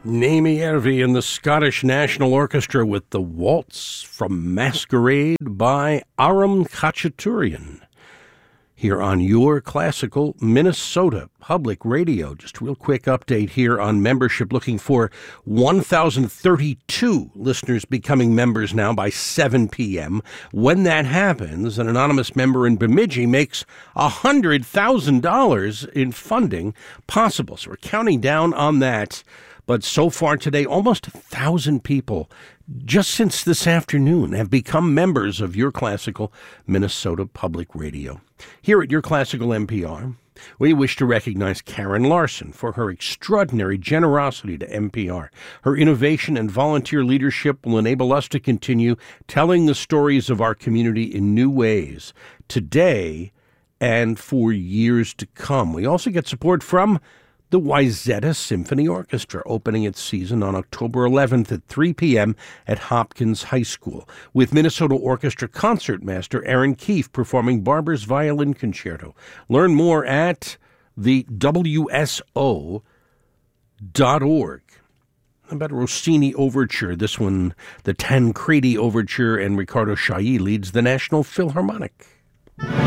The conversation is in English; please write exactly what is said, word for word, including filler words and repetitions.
Naomi Ervy and the Scottish National Orchestra with the Waltz from Masquerade by Aram Khachaturian here on Your Classical Minnesota Public Radio. Just a real quick update here on membership, looking for one thousand thirty-two listeners becoming members now by seven p.m. When that happens, an anonymous member in Bemidji makes one hundred thousand dollars in funding possible. So we're counting down on that. But so far today, almost a thousand people, just since this afternoon, have become members of Your Classical Minnesota Public Radio. Here at Your Classical M P R, we wish to recognize Karen Larson for her extraordinary generosity to M P R. Her innovation and volunteer leadership will enable us to continue telling the stories of our community in new ways today and for years to come. We also get support from the Wayzata Symphony Orchestra, opening its season on October eleventh at three p.m. at Hopkins High School, with Minnesota Orchestra Concertmaster Aaron Keefe performing Barber's Violin Concerto. Learn more at the W S O dot org. How about Rossini Overture? This one, the Tancredi Overture, and Riccardo Chailly leads the National Philharmonic.